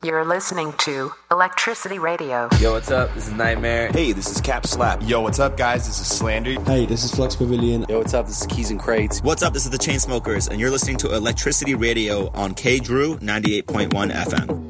You're listening to Electricity Radio. Yo, what's up? This is Nightmare. Hey, this is Cap Slap. Yo, what's up, guys? This is Slander. Hey, this is Flex Pavilion. Yo, what's up? This is Keys and Crates. What's up? This is the Chainsmokers, and you're listening to Electricity Radio on K-Drew 98.1 FM.